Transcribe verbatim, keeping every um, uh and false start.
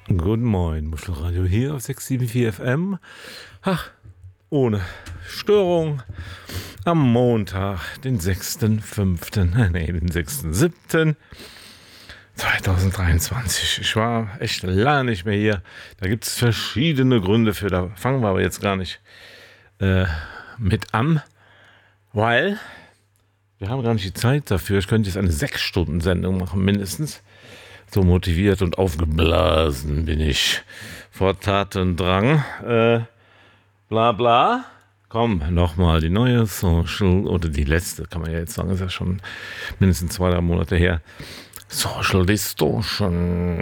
Guten Morgen, Muschelradio hier auf sechs sieben vier F M. Ach, ohne Störung. Am Montag, den sechsten fünften, nee, den sechsten siebten zweitausenddreiundzwanzig. Ich war echt lange nicht mehr hier. Da gibt es verschiedene Gründe für. Da fangen wir aber jetzt gar nicht äh, mit an, weil wir haben gar nicht die Zeit dafür. Ich könnte jetzt eine sechs Stunden Sendung machen, mindestens. So motiviert und aufgeblasen bin ich vor Tatendrang. Äh, bla bla. Komm, nochmal die neue Social, oder die letzte, kann man ja jetzt sagen, ist ja schon mindestens zwei, drei Monate her. Social Distortion.